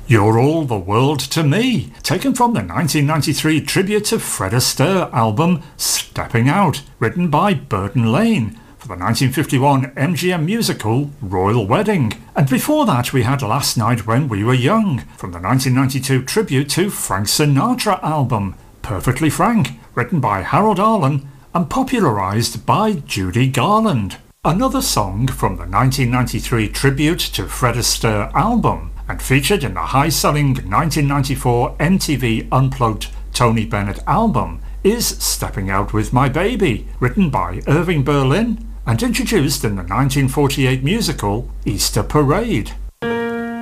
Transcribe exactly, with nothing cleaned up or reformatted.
You're All the World to Me, taken from the nineteen ninety-three tribute to Fred Astaire album Stepping Out, written by Burton Lane, for the nineteen fifty-one M G M musical Royal Wedding. And before that we had Last Night When We Were Young, from the nineteen ninety-two tribute to Frank Sinatra album Perfectly Frank, written by Harold Arlen and popularised by Judy Garland. Another song from the nineteen ninety-three tribute to Fred Astaire album, and featured in the high-selling nineteen ninety-four M T V Unplugged Tony Bennett album, is Stepping Out With My Baby, written by Irving Berlin and introduced in the nineteen forty-eight musical Easter Parade.